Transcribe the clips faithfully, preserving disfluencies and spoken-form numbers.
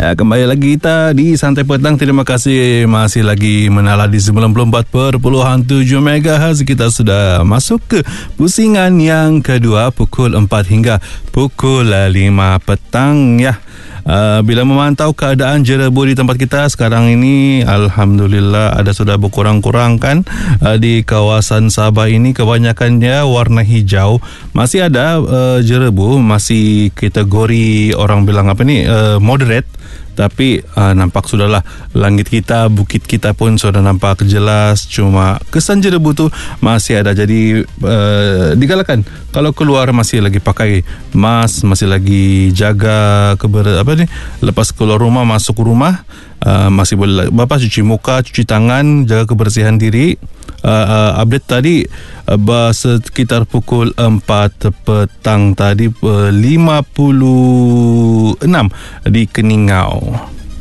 Ya, kembali lagi kita di Santai Petang. Terima kasih masih lagi menala di sembilan puluh empat perpuluhan tujuh megahertz. Kita sudah masuk ke pusingan yang kedua pukul empat hingga pukul lima petang ya. Uh, bila memantau keadaan jerebu di tempat kita sekarang ini, alhamdulillah ada sudah berkurang-kurang kan. Uh, di kawasan Sabah ini kebanyakannya warna hijau. Masih ada uh, jerebu, masih kategori orang bilang apa ni, uh, moderate. Tapi uh, nampak sudahlah langit kita, bukit kita pun sudah nampak jelas. Cuma kesan jerebu tu masih ada. Jadi uh, digalakkan kalau keluar masih lagi pakai mask, masih lagi jaga keber apa ni, lepas keluar rumah masuk rumah uh, masih boleh Bapak cuci muka, cuci tangan, jaga kebersihan diri. Uh, uh, update tadi uh, sekitar pukul empat petang tadi, uh, lima puluh enam di Keningau.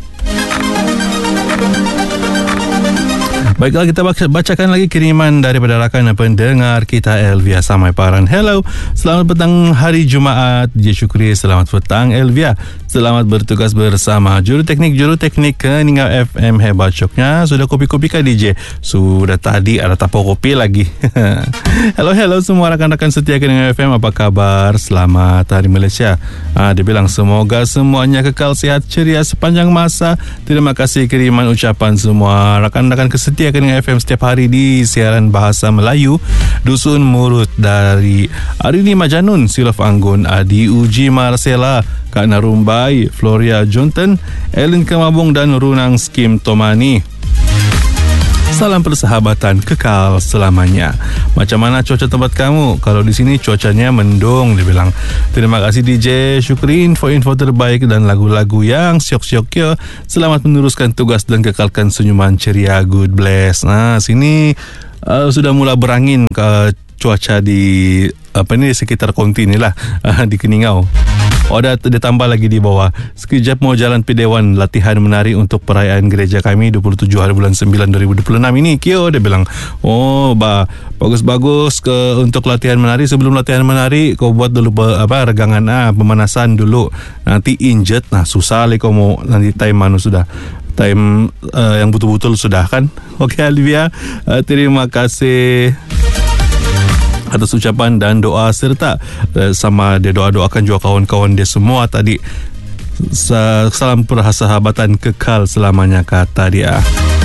Baiklah, kita bacakan lagi kiriman daripada rakan pendengar kita Elvia Samai Paran. Hello, selamat petang hari Jumaat. Dia Syukri, selamat petang Elvia. Selamat bertugas bersama juru teknik juru teknik Keningau F M. Hebat syoknya. Sudah kopi-kopi kah D J? Sudah tadi, ada tapo kopi lagi. Hello, hello semua rakan-rakan setia Keningau F M. Apa kabar? Selamat Hari Malaysia. Ah, dia bilang semoga semuanya kekal sihat ceria sepanjang masa. Terima kasih kiriman ucapan semua rakan-rakan kesetia Keningau F M setiap hari di siaran bahasa Melayu. Dusun Murut dari Arini Majanun, Silaf Anggun, Adi Uji Marcela, Kak Narumbai, Floria Jonton, Ellen Kemabung dan Runang Skim Tomani. Salam persahabatan kekal selamanya. Macam mana cuaca tempat kamu? Kalau di sini cuacanya mendung, dia bilang. Terima kasih D J Syukri, info-info terbaik dan lagu-lagu yang syok-syok ya. Selamat meneruskan tugas dan kekalkan senyuman ceria. Good bless. Nah, sini uh, sudah mula berangin ke cuaca di apa ni, sekitar konti ni lah, uh, di Keningau. Oh, ada ditambah lagi di bawah. Sekejap mau jalan pergi Dewan latihan menari untuk perayaan gereja kami dua puluh tujuh hari bulan sembilan dua ribu dua puluh enam ini. Kyo, dia bilang. Oh, bah, bagus-bagus ke untuk latihan menari. Sebelum latihan menari, kau buat dulu apa regangan, ah, pemanasan dulu. Nanti injet, nah susah lagi kau mau nanti time mana sudah. Time uh, yang betul-betul sudah kan. Okey Olivia, uh, terima kasih atas ucapan dan doa serta uh, sama dia doa-doakan juga kawan-kawan dia semua tadi. Salam persahabatan kekal selamanya, kata dia.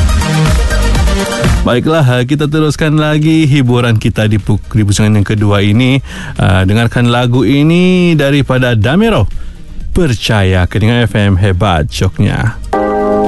Baiklah, kita teruskan lagi hiburan kita di pusingan yang kedua ini. Uh, dengarkan lagu ini daripada Damero. Percaya, Keningau F M, hebat syoknya.